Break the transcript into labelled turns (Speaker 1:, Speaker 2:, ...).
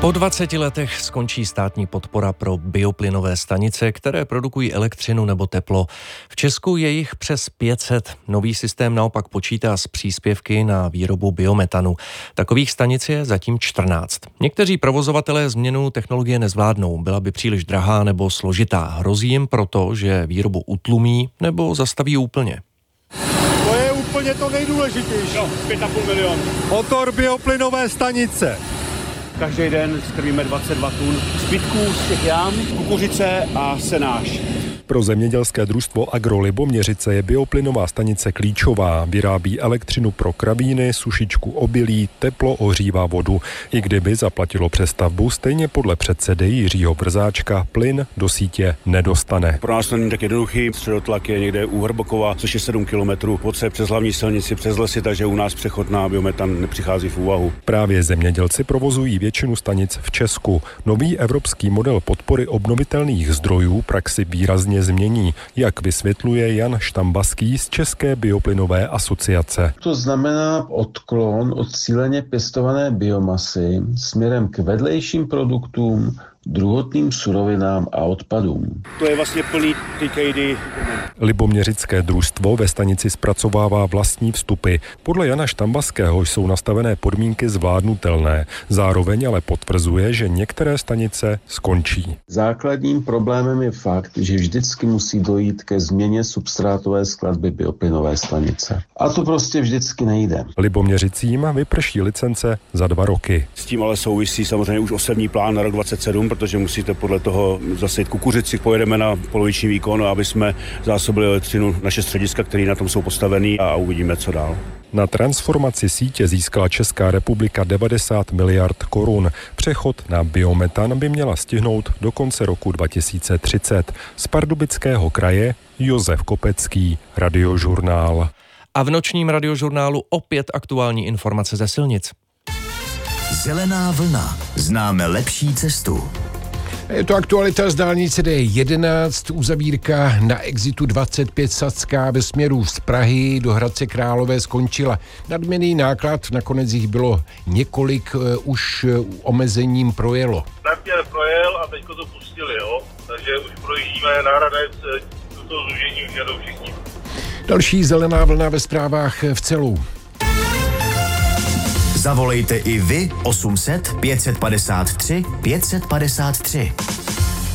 Speaker 1: Po 20 letech skončí státní podpora pro bioplynové stanice, které produkují elektřinu nebo teplo. V Česku je jich přes 500. Nový systém naopak počítá s příspěvky na výrobu biometanu. Takových stanic je zatím 14. Někteří provozovatelé změnu technologie nezvládnou, byla by příliš drahá nebo složitá. Hrozí jim proto, že výrobu utlumí nebo zastaví úplně.
Speaker 2: To je úplně to nejdůležitější.
Speaker 3: 5,5 milionu.
Speaker 2: Motor bioplynové stanice.
Speaker 3: Každý den strvíme 22 tun zbytků z těch jám, kukuřice a senáž.
Speaker 4: Pro zemědělské družstvo Agro Liboměřice je bioplynová stanice klíčová. Vyrábí elektřinu pro kravíny, sušičku obilí, teplo ohřívá vodu. I kdyby zaplatilo přestavbu, stejně podle předsedy Jiřího Vrzáčka plyn do sítě nedostane.
Speaker 3: Pro nás to není tak jednoduchý. Středotlak je někde u Hrbokova, což je 7 kilometrů. Poté přes hlavní silnici, přes lesy, takže u nás přechod na biometan nepřichází v úvahu.
Speaker 4: Právě zemědělci provozují většinu stanic v Česku. Nový evropský model podpory obnovitelných zdrojů praxi výrazně změní, jak vysvětluje Jan Štambaský z České bioplynové asociace.
Speaker 5: To znamená odklon od cíleně pěstované biomasy směrem k vedlejším produktům, druhotným surovinám a odpadům.
Speaker 3: To je vlastně plný TKD.
Speaker 4: Liboměřické družstvo ve stanici zpracovává vlastní vstupy. Podle Jana Štambaského jsou nastavené podmínky zvládnutelné. Zároveň ale potvrzuje, že některé stanice skončí.
Speaker 5: Základním problémem je fakt, že vždycky musí dojít ke změně substrátové skladby bioplynové stanice. A to prostě vždycky nejde.
Speaker 4: Liboměřicím vyprší licence za 2 roky.
Speaker 3: S tím ale souvisí samozřejmě už osevní plán na rok 2027, protože musíte podle toho zasejt kukuřici. Pojedeme na poloviční výkon, aby jsme zásobili elektřinu naše střediska, které na tom jsou postavený, a uvidíme, co dál.
Speaker 4: Na transformaci sítě získala Česká republika 90 miliard korun. Přechod na biometan by měla stihnout do konce roku 2030. Z Pardubického kraje Josef Kopecký, Radiožurnál.
Speaker 1: A v nočním Radiožurnálu opět aktuální informace ze silnic.
Speaker 6: Zelená vlna. Známe lepší cestu.
Speaker 7: Je to aktualita z dálnice D11, uzavírka na exitu 25 Sacká ve směru z Prahy do Hradce Králové skončila. Nadměrný náklad, nakonec jich bylo několik, už omezením projelo.
Speaker 8: Nadměr projel a teďko to pustili, jo? Takže už projíždíme na Hradec, toto zúžení už jedou všichni.
Speaker 7: Další zelená vlna ve zprávách v Celou.
Speaker 6: Zavolejte i vy 800 553 553.